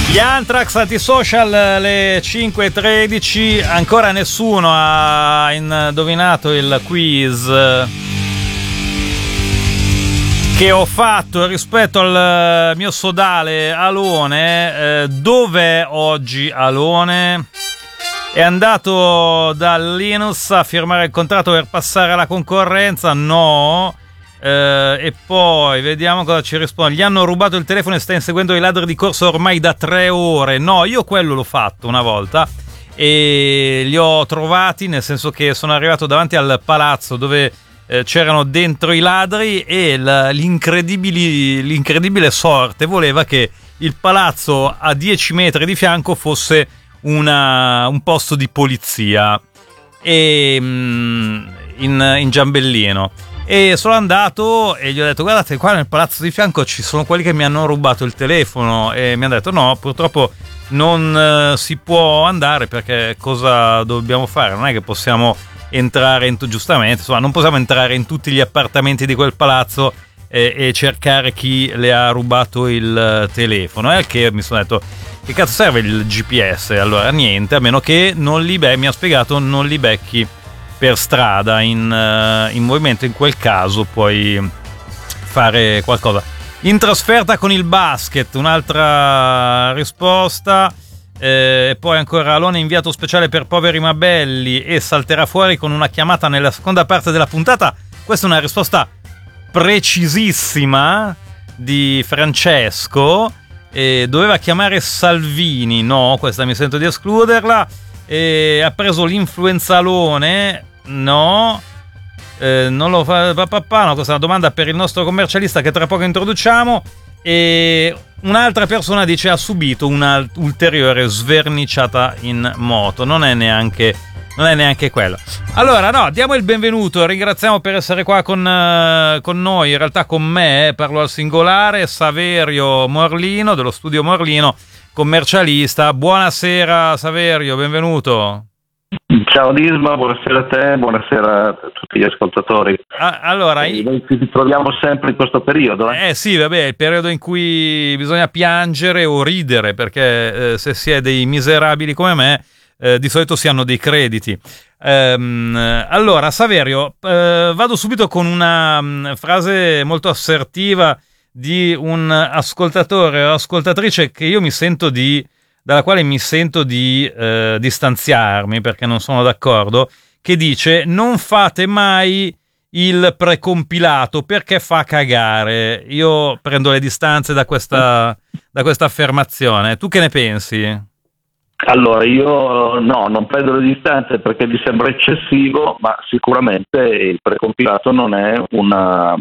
Gli Anthrax Antisocial, le 5:13, ancora nessuno ha indovinato il quiz che ho fatto rispetto al mio sodale Alone. Dov'è oggi Alone? È andato da Linus a firmare il contratto per passare alla concorrenza? No. E poi vediamo cosa ci risponde. Gli hanno rubato il telefono e sta inseguendo i ladri di corsa ormai da 3 ore. No, io quello l'ho fatto una volta e li ho trovati, nel senso che sono arrivato davanti al palazzo dove c'erano dentro i ladri e l'incredibile sorte voleva che il palazzo a 10 metri di fianco fosse un posto di polizia e in Giambellino. E sono andato e gli ho detto: guardate, qua nel palazzo di fianco ci sono quelli che mi hanno rubato il telefono. E mi hanno detto: no, purtroppo non si può andare, perché cosa dobbiamo fare? Non è che possiamo entrare giustamente, insomma, non possiamo entrare in tutti gli appartamenti di quel palazzo e cercare chi le ha rubato il telefono. E che mi sono detto: che cazzo serve il GPS? Allora niente, a meno che non li mi ha spiegato, non li becchi per strada in movimento. In quel caso puoi fare qualcosa. In trasferta con il basket, un'altra risposta. E poi ancora Alone, inviato speciale per poveri ma belli, e salterà fuori con una chiamata nella seconda parte della puntata. Questa è una risposta precisissima di Francesco. Doveva chiamare Salvini. No, questa mi sento di escluderla. Ha preso l'influenzalone. No, non lo fa papà. No, questa è una domanda per il nostro commercialista che tra poco introduciamo. E un'altra persona dice: ha subito una ulteriore sverniciata in moto. Non è neanche quello. Allora, no, diamo il benvenuto, ringraziamo per essere qua con noi, in realtà con me, parlo al singolare, Saverio Morlino, dello studio Morlino, commercialista. Buonasera Saverio, benvenuto. Ciao Disma, buonasera a te, buonasera a tutti gli ascoltatori. Allora, noi ci troviamo sempre in questo periodo. Sì, vabbè, il periodo in cui bisogna piangere o ridere, perché se si è dei miserabili come me, di solito si hanno dei crediti. Allora, Saverio, vado subito con una frase molto assertiva di un ascoltatore o ascoltatrice che io dalla quale mi sento di distanziarmi, perché non sono d'accordo, che dice: non fate mai il precompilato perché fa cagare. Io prendo le distanze da questa affermazione. Tu che ne pensi? Allora, io no, non prendo le distanze perché mi sembra eccessivo, ma sicuramente il precompilato non è una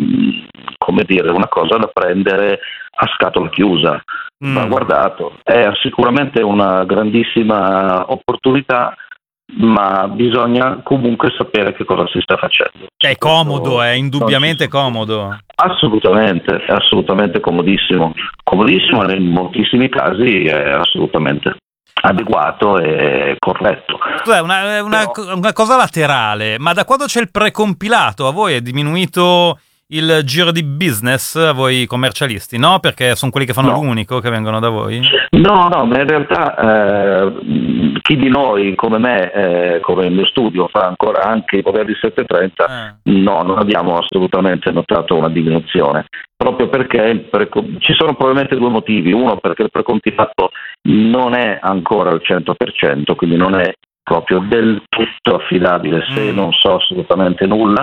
cosa da prendere a scatola chiusa. Va guardato, è sicuramente una grandissima opportunità, ma bisogna comunque sapere che cosa si sta facendo. È comodo, è indubbiamente comodo. Assolutamente, è assolutamente comodissimo. Comodissimo, in moltissimi casi è assolutamente adeguato e corretto. Una cosa laterale, ma da quando c'è il precompilato a voi è diminuito il giro di business, a voi commercialisti? No, perché sono quelli che fanno l'unico che vengono da voi? No, ma in realtà chi di noi come me, come il mio studio, fa ancora anche i modelli 730, no, non abbiamo assolutamente notato una diminuzione, proprio perché ci sono probabilmente due motivi. Uno, perché il precompilato non è ancora al 100%, quindi non è proprio del tutto affidabile se non so assolutamente nulla,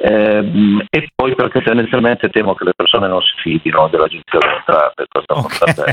e poi perché tendenzialmente temo che le persone non si fidino dell'agenzia delle entrate. Potrebbe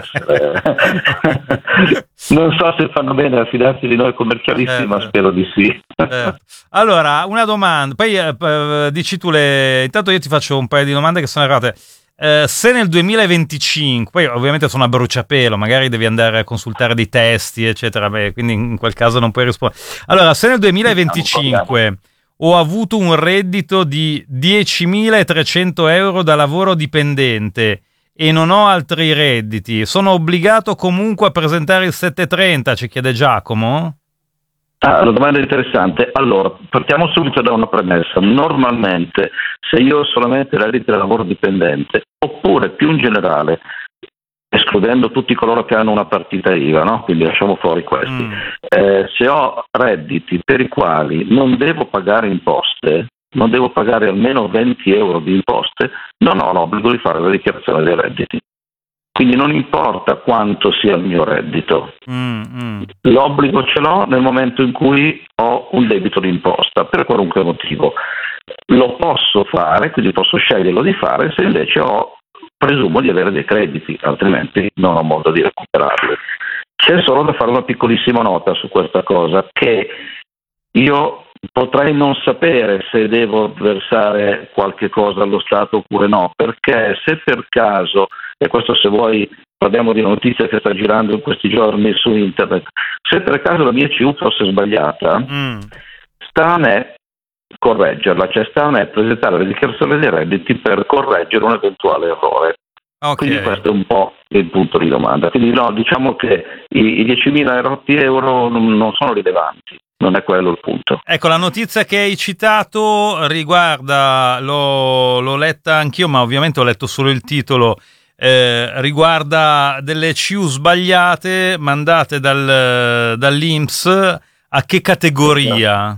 essere. Non so se fanno bene a fidarsi di noi commercialisti, ma spero di sì. Allora, una domanda, poi dici tu intanto io ti faccio un paio di domande che sono arrivate. Se nel 2025, poi ovviamente sono a bruciapelo, magari devi andare a consultare dei testi eccetera, quindi in quel caso non puoi rispondere. Allora, se nel 2025 ho avuto un reddito di 10.300 euro da lavoro dipendente e non ho altri redditi, sono obbligato comunque a presentare il 730, ci chiede Giacomo? La domanda è interessante. Allora, partiamo subito da una premessa. Normalmente, se io ho solamente reddito da lavoro dipendente, oppure più in generale escludendo tutti coloro che hanno una partita IVA, no? Quindi lasciamo fuori questi. Se ho redditi per i quali non devo pagare imposte, non devo pagare almeno 20 euro di imposte, non ho l'obbligo di fare la dichiarazione dei redditi. Quindi non importa quanto sia il mio reddito, l'obbligo ce l'ho nel momento in cui ho un debito d'imposta, per qualunque motivo. Lo posso fare, quindi posso sceglierlo di fare, se invece presumo di avere dei crediti, altrimenti non ho modo di recuperarli. C'è solo da fare una piccolissima nota su questa cosa, che io potrei non sapere se devo versare qualche cosa allo Stato oppure no, perché se per caso, e questo se vuoi parliamo di una notizia che sta girando in questi giorni su internet, se per caso la mia CU fosse sbagliata, sta a me correggerla, cioè sta a me presentare la dichiarazione dei redditi per correggere un eventuale errore. Okay. Quindi questo è un po' il punto di domanda. Quindi no, diciamo che i 10.000 euro non sono rilevanti, non è quello il punto. Ecco, la notizia che hai citato riguarda, l'ho letta anch'io, ma ovviamente ho letto solo il titolo, riguarda delle CU sbagliate mandate dall'INPS. A che categoria?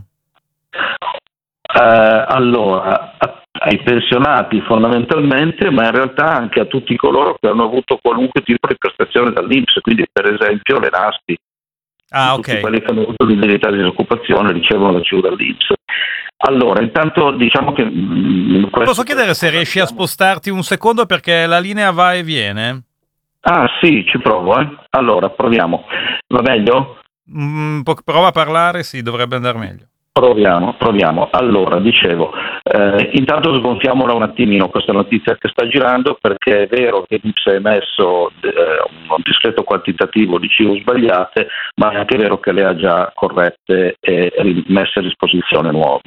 Allora, ai pensionati fondamentalmente, ma in realtà anche a tutti coloro che hanno avuto qualunque tipo di prestazione dall'INPS, quindi per esempio le NASPI. Tutti quelli che hanno avuto l'indennità di disoccupazione ricevono la CU dall'INPS. Allora, intanto diciamo che... Posso chiedere se riesci a spostarti un secondo perché la linea va e viene? Ah sì, ci provo. Allora, proviamo. Va meglio? Prova a parlare, sì, dovrebbe andare meglio. Proviamo. Allora, dicevo, intanto sgonfiamola un attimino questa notizia che sta girando, perché è vero che l'INPS ha emesso un discreto quantitativo di CU sbagliate, ma è anche vero che le ha già corrette e messe a disposizione nuove.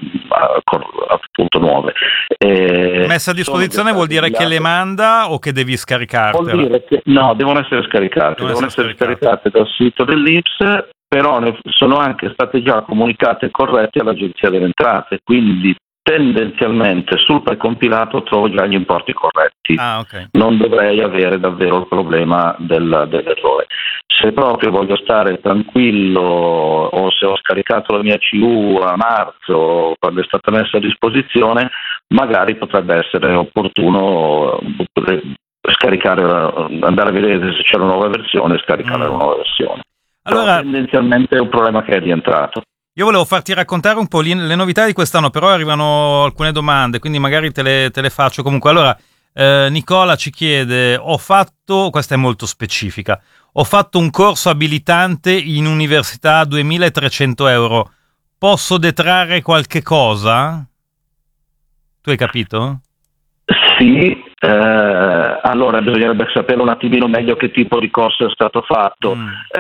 Messa a disposizione vuol dire che le manda o che devi scaricartela? Vuol dire che no, devono essere scaricate, scaricate dal sito dell'INPS, però sono anche state già comunicate e corrette all'Agenzia delle Entrate, quindi tendenzialmente sul precompilato trovo già gli importi corretti. Okay. Non dovrei avere davvero il problema dell'errore. Se proprio voglio stare tranquillo o se ho scaricato la mia CU a marzo quando è stata messa a disposizione, magari potrebbe essere opportuno scaricare, andare a vedere se c'è una nuova versione e scaricare una nuova versione. Allora, tendenzialmente è un problema che è rientrato. Io volevo farti raccontare un po' le novità di quest'anno, però arrivano alcune domande, quindi magari te le faccio comunque. Allora, Nicola ci chiede, questa è molto specifica, ho fatto un corso abilitante in università a 2.300 euro, posso detrarre qualche cosa? Tu hai capito? Sì, allora bisognerebbe sapere un attimino meglio che tipo di corso è stato fatto.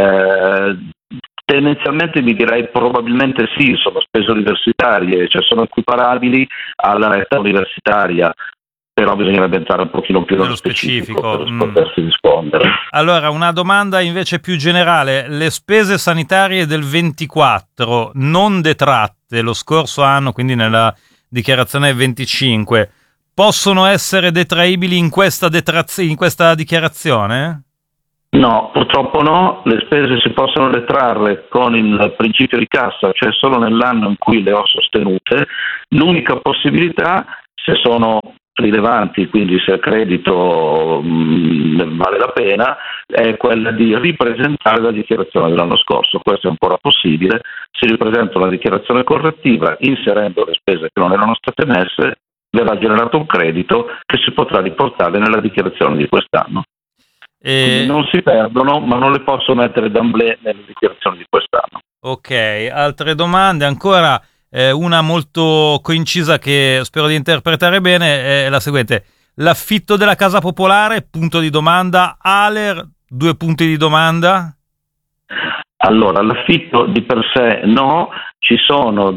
Tendenzialmente mi direi probabilmente sì, sono spese universitarie, cioè sono equiparabili alla retta universitaria, però bisognerebbe entrare un pochino più nello specifico per potersi rispondere. Allora, una domanda invece più generale, le spese sanitarie del 24 non detratte lo scorso anno, quindi nella dichiarazione 25, possono essere detraibili in questa dichiarazione? No, purtroppo no, le spese si possono detrarre con il principio di cassa, cioè solo nell'anno in cui le ho sostenute. L'unica possibilità, se sono rilevanti, quindi se il credito vale la pena, è quella di ripresentare la dichiarazione dell'anno scorso. Questo è ancora possibile. Si ripresenta la dichiarazione correttiva inserendo le spese che non erano state messe, verrà generato un credito che si potrà riportare nella dichiarazione di quest'anno. Quindi non si perdono, ma non le posso mettere d'emblée nelle dichiarazioni di quest'anno. Ok, altre domande ancora, una molto coincisa che spero di interpretare bene è la seguente: l'affitto della casa popolare, punto di domanda, ALER, 2 punti di domanda. Allora, l'affitto di per sé no, ci sono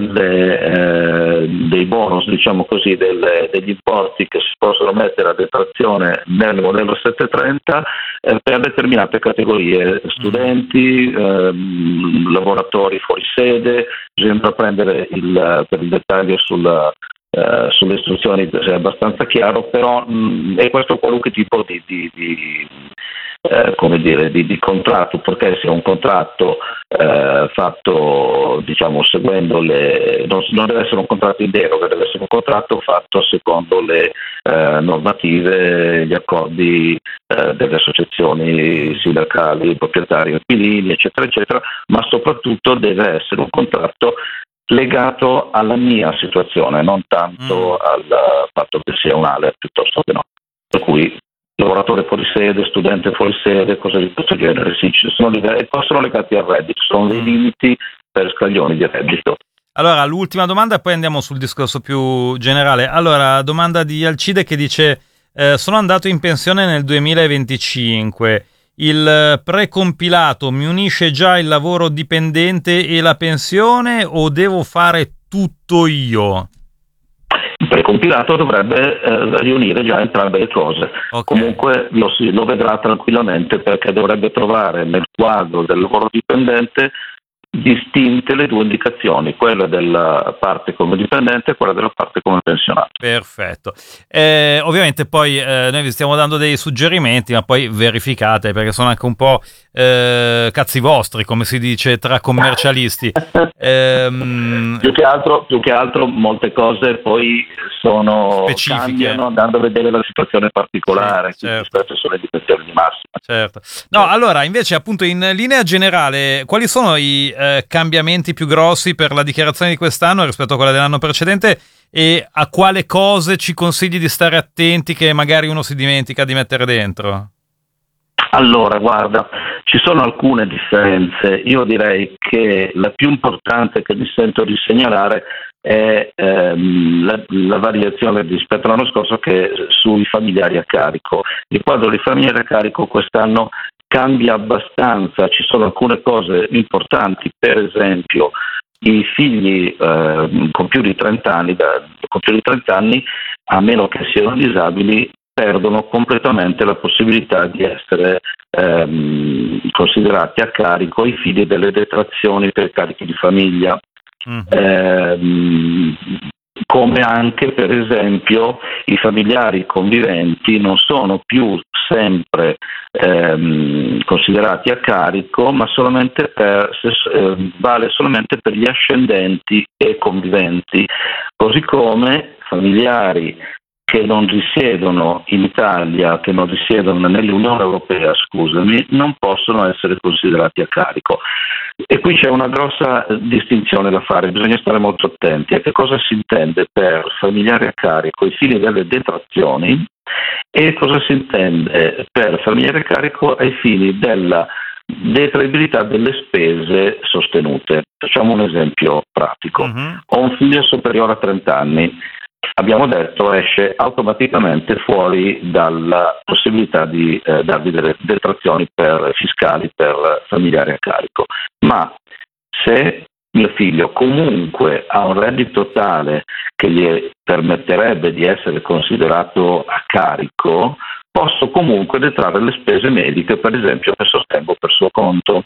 dei bonus, diciamo così, degli importi che si possono mettere a detrazione nel modello 730 per determinate categorie, studenti, lavoratori fuori sede. Bisogna prendere per il dettaglio sulle istruzioni è abbastanza chiaro, però è questo qualunque tipo di contratto, perché sia un contratto fatto seguendo non deve essere un contratto in deroga, deve essere un contratto fatto secondo le normative, gli accordi delle associazioni sindacali, proprietari, inquilini, eccetera eccetera, ma soprattutto deve essere un contratto legato alla mia situazione, non tanto al fatto che sia un ALER piuttosto che no. Per cui lavoratore fuori sede, studente fuori sede, cose di questo genere, sì, possono legati al reddito, sono dei limiti per scaglioni di reddito. Allora, l'ultima domanda e poi andiamo sul discorso più generale. Allora, domanda di Alcide che dice: sono andato in pensione nel 2025. Il precompilato mi unisce già il lavoro dipendente e la pensione o devo fare tutto io? Il precompilato dovrebbe riunire già entrambe le cose. Okay. Comunque lo vedrà tranquillamente, perché dovrebbe trovare nel quadro del lavoro dipendente distinte le due indicazioni, quella della parte come dipendente e quella della parte come pensionato. Perfetto. Ovviamente poi noi vi stiamo dando dei suggerimenti, ma poi verificate, perché sono anche un po' cazzi vostri, come si dice tra commercialisti. Più che altro molte cose poi sono specifiche, cambiano andando a vedere la situazione particolare, sì, certo. Queste sono le indicazioni di massima. Certo. No, allora invece appunto in linea generale quali sono i cambiamenti più grossi per la dichiarazione di quest'anno rispetto a quella dell'anno precedente, e a quale cose ci consigli di stare attenti che magari uno si dimentica di mettere dentro? Allora, guarda, ci sono alcune differenze. Io direi che la più importante che mi sento di segnalare è la variazione rispetto all'anno scorso, che è sui familiari a carico. Il quadro dei familiari a carico quest'anno cambia abbastanza, ci sono alcune cose importanti, per esempio i figli con più di 30 anni, a meno che siano disabili, perdono completamente la possibilità di essere considerati a carico i figli delle detrazioni per carichi di famiglia. Come anche per esempio i familiari conviventi non sono più sempre considerati a carico, ma vale solamente per gli ascendenti e conviventi, così come familiari che non risiedono in Italia, che non risiedono nell'Unione Europea, non possono essere considerati a carico. E qui c'è una grossa distinzione da fare, bisogna stare molto attenti a che cosa si intende per familiari a carico ai fini delle detrazioni e cosa si intende per familiari a carico ai fini della detraibilità delle spese sostenute. Facciamo un esempio pratico. Ho un figlio superiore a 30 anni. Abbiamo detto esce automaticamente fuori dalla possibilità di darvi delle detrazioni fiscali per familiari a carico, ma se mio figlio comunque ha un reddito tale che gli permetterebbe di essere considerato a carico, posso comunque detrarre le spese mediche, per esempio, che sostengo per suo conto.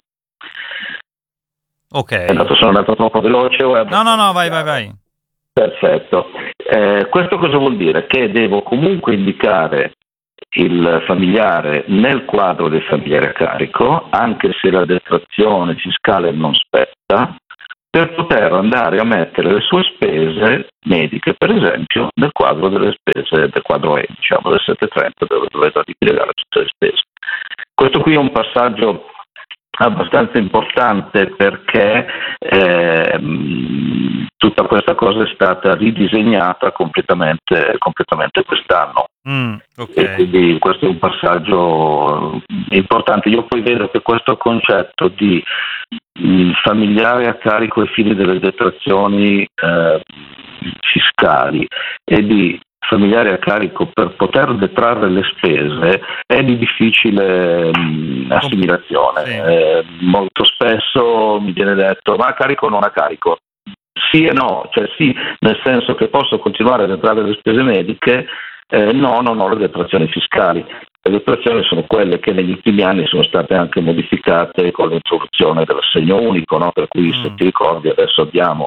Ok. Sono andato troppo veloce? No, vai. Perfetto. Questo cosa vuol dire? Che devo comunque indicare il familiare nel quadro dei familiari a carico, anche se la detrazione fiscale non spetta, per poter andare a mettere le sue spese mediche, per esempio, nel quadro delle spese, del quadro E, diciamo, del 730, dove dovete ripiegare tutte le spese. Questo qui è un passaggio abbastanza importante, perché tutta questa cosa è stata ridisegnata completamente quest'anno. Okay. E quindi questo è un passaggio importante. Io poi vedo che questo concetto di familiare a carico ai fini delle detrazioni fiscali e di familiare a carico per poter detrarre le spese è di difficile assimilazione. Sì. Molto spesso mi viene detto: ma a carico o non a carico? Sì e no, cioè sì, nel senso che posso continuare a detrarre le spese mediche, no, non ho le detrazioni fiscali. Le detrazioni sono quelle che negli ultimi anni sono state anche modificate con l'introduzione dell'assegno unico, no? Per cui se ti ricordi adesso abbiamo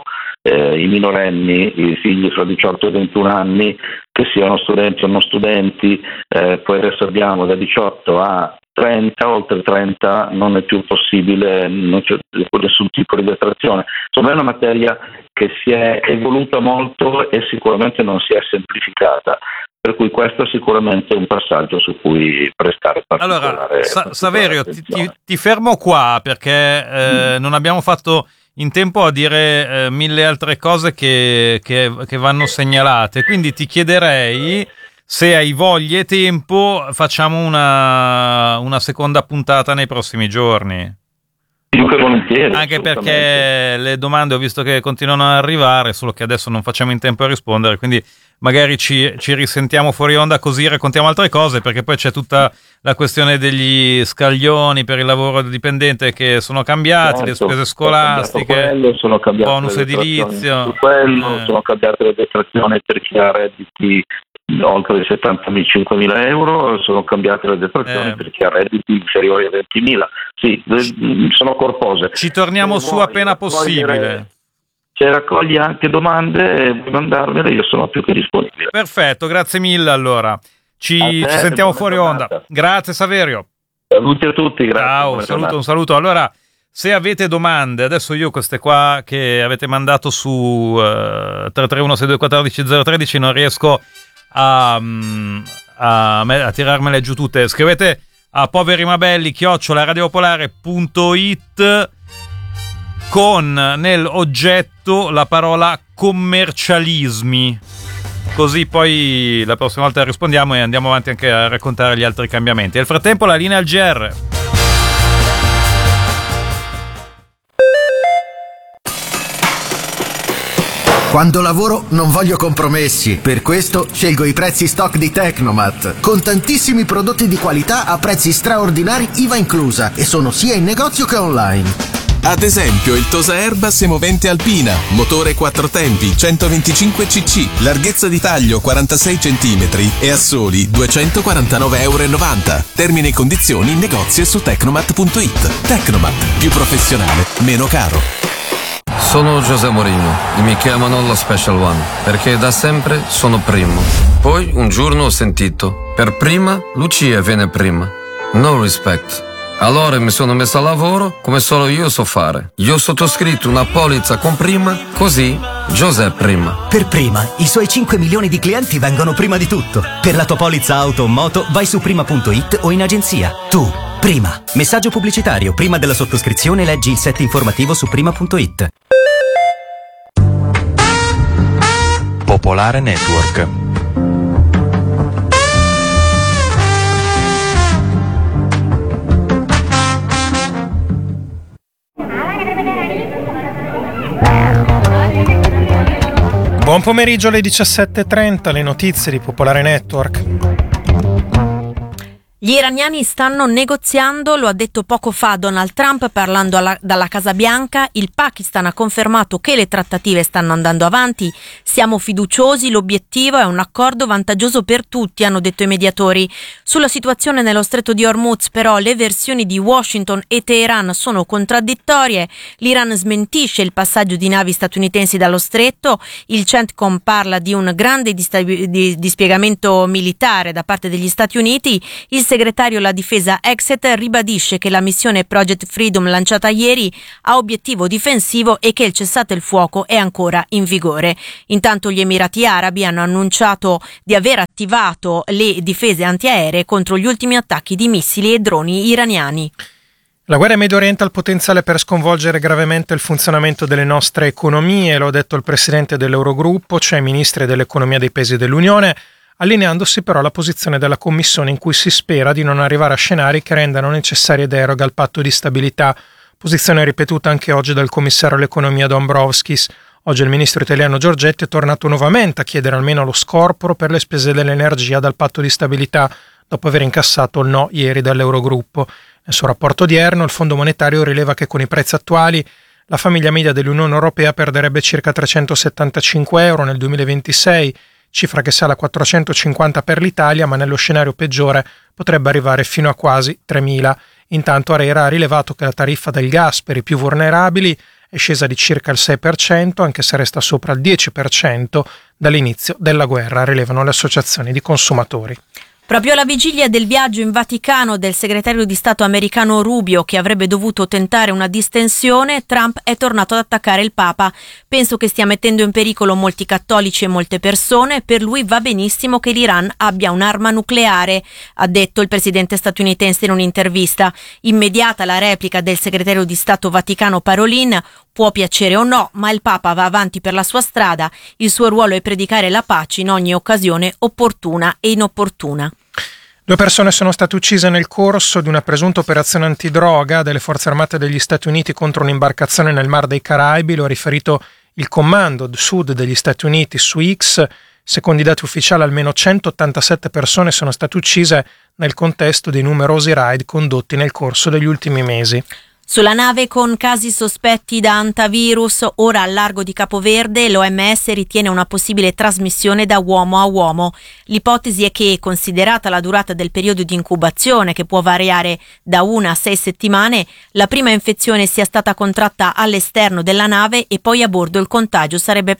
i minorenni, i figli fra 18 e 21 anni, che siano studenti o non studenti, poi adesso abbiamo da 18 a 30, oltre 30 non è più possibile, non c'è nessun tipo di detrazione. Insomma, è una materia che si è evoluta molto e sicuramente non si è semplificata, per cui questo è sicuramente un passaggio su cui prestare particolare attenzione. Allora, Saverio, ti fermo qua perché non abbiamo fatto in tempo a dire 1000 altre cose che vanno segnalate, quindi ti chiederei, se hai voglia e tempo, facciamo una seconda puntata nei prossimi giorni. Più che volentieri. Anche perché le domande ho visto che continuano ad arrivare, solo che adesso non facciamo in tempo a rispondere, quindi magari ci risentiamo fuori onda, così raccontiamo altre cose, perché poi c'è tutta la questione degli scaglioni per il lavoro dipendente che sono cambiati, certo, le spese scolastiche, bonus edilizio, sono cambiate le detrazioni per chi ha redditi oltre i 75.000 euro, sono cambiate le detrazioni per chi ha redditi inferiori a 20.000. Sì, sono corpose. Ci torniamo su appena possibile. Se raccogli anche domande e vuoi mandarmele, io sono più che disponibile. Perfetto, grazie mille allora. Ci sentiamo fuori onda. Grazie Saverio. Saluti a tutti, grazie. Ciao, un saluto. Allora, se avete domande, adesso io queste qua che avete mandato su 331 6214 013 non riesco a tirarmele giù tutte. Scrivete a poverimabelli@radiopolare.it con nell'oggetto la parola commercialismi, così poi la prossima volta rispondiamo e andiamo avanti anche a raccontare gli altri cambiamenti. Nel frattempo la linea al GR. Quando lavoro non voglio compromessi, per questo scelgo i prezzi stock di Tecnomat, con tantissimi prodotti di qualità a prezzi straordinari IVA inclusa, e sono sia in negozio che online. Ad esempio il Tosa Erba semovente alpina, motore 4 tempi, 125 cc, larghezza di taglio 46 cm e a soli €249,90. Termini e condizioni in negozio e su tecnomat.it. Tecnomat, più professionale, meno caro. Sono José Mourinho e mi chiamano la Special One perché da sempre sono primo. Poi un giorno ho sentito: per prima Lucia viene prima. No respect. Allora mi sono messo a lavoro come solo io so fare. Io ho sottoscritto una polizza con prima, così José prima. Per prima, i suoi 5 milioni di clienti vengono prima di tutto. Per la tua polizza auto o moto vai su prima.it o in agenzia. Tu, prima. Messaggio pubblicitario. Prima della sottoscrizione leggi il set informativo su prima.it. Popolare Network. Buon pomeriggio alle 17:30, le notizie di Popolare Network. Gli iraniani stanno negoziando, lo ha detto poco fa Donald Trump parlando dalla Casa Bianca. Il Pakistan ha confermato che le trattative stanno andando avanti. Siamo fiduciosi, l'obiettivo è un accordo vantaggioso per tutti, hanno detto i mediatori. Sulla situazione nello stretto di Hormuz, però, le versioni di Washington e Teheran sono contraddittorie. L'Iran smentisce il passaggio di navi statunitensi dallo stretto. Il CENTCOM parla di un grande dispiegamento militare da parte degli Stati Uniti. Il segretario alla difesa Exeter ribadisce che la missione Project Freedom lanciata ieri ha obiettivo difensivo e che il cessate il fuoco è ancora in vigore. Intanto gli Emirati Arabi hanno annunciato di aver attivato le difese antiaeree contro gli ultimi attacchi di missili e droni iraniani. La guerra in Medio Oriente ha il potenziale per sconvolgere gravemente il funzionamento delle nostre economie, lo ha detto il presidente dell'Eurogruppo, cioè i ministri dell'economia dei paesi dell'Unione, allineandosi però alla posizione della Commissione in cui si spera di non arrivare a scenari che rendano necessarie deroghe al patto di stabilità, posizione ripetuta anche oggi dal commissario all'economia Dombrovskis. Oggi il ministro italiano Giorgetti è tornato nuovamente a chiedere almeno lo scorporo per le spese dell'energia dal patto di stabilità, dopo aver incassato il no ieri dall'Eurogruppo. Nel suo rapporto odierno il Fondo Monetario rileva che con i prezzi attuali la famiglia media dell'Unione Europea perderebbe circa €375 nel 2026, cifra che sale a 450 per l'Italia, ma nello scenario peggiore potrebbe arrivare fino a quasi 3.000. Intanto ARERA ha rilevato che la tariffa del gas per i più vulnerabili è scesa di circa il 6%, anche se resta sopra il 10% dall'inizio della guerra, rilevano le associazioni di consumatori. Proprio alla vigilia del viaggio in Vaticano del segretario di Stato americano Rubio, che avrebbe dovuto tentare una distensione, Trump è tornato ad attaccare il Papa. Penso che stia mettendo in pericolo molti cattolici e molte persone. Per lui va benissimo che l'Iran abbia un'arma nucleare, ha detto il presidente statunitense in un'intervista. Immediata la replica del segretario di Stato Vaticano Parolin: può piacere o no, ma il Papa va avanti per la sua strada, il suo ruolo è predicare la pace in ogni occasione opportuna e inopportuna. 2 persone sono state uccise nel corso di una presunta operazione antidroga delle forze armate degli Stati Uniti contro un'imbarcazione nel Mar dei Caraibi, lo ha riferito il Comando Sud degli Stati Uniti su X. Secondo i dati ufficiali almeno 187 persone sono state uccise nel contesto dei numerosi raid condotti nel corso degli ultimi mesi. Sulla nave con casi sospetti da antivirus, ora al largo di Capoverde, l'OMS ritiene una possibile trasmissione da uomo a uomo. L'ipotesi è che, considerata la durata del periodo di incubazione, che può variare da 1 a 6 settimane, la prima infezione sia stata contratta all'esterno della nave e poi a bordo il contagio sarebbe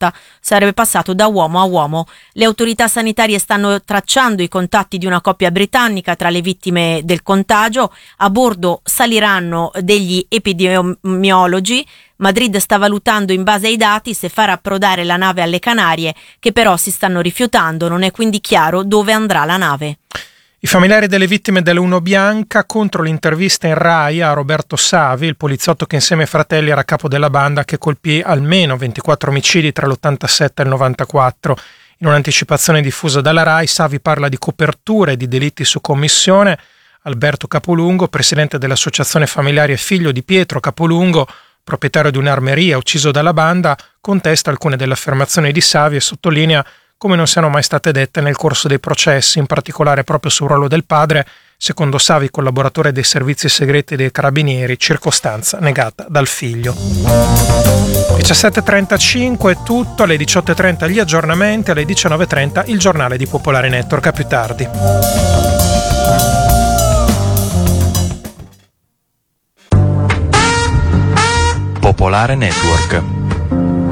passato da uomo a uomo. Le autorità sanitarie stanno tracciando i contatti di una coppia britannica tra le vittime del contagio. A bordo saliranno degli epidemiologi. Madrid sta valutando in base ai dati se far approdare la nave alle Canarie, che però si stanno rifiutando. Non è quindi chiaro dove andrà la nave. I familiari delle vittime dell'Uno Bianca contro l'intervista in Rai a Roberto Savi, il poliziotto che insieme ai fratelli era capo della banda che colpì almeno 24 omicidi tra l'87 e il 94. In un'anticipazione diffusa dalla Rai, Savi parla di coperture e di delitti su commissione. Alberto Capolungo, presidente dell'associazione familiare e figlio di Pietro Capolungo, proprietario di un'armeria ucciso dalla banda, contesta alcune delle affermazioni di Savi e sottolinea come non siano mai state dette nel corso dei processi, in particolare proprio sul ruolo del padre, secondo Savi collaboratore dei servizi segreti dei carabinieri, circostanza negata dal figlio. 17.35 è tutto, alle 18.30 gli aggiornamenti, alle 19.30 il giornale di Popolare Network, a più tardi. Popolare Network.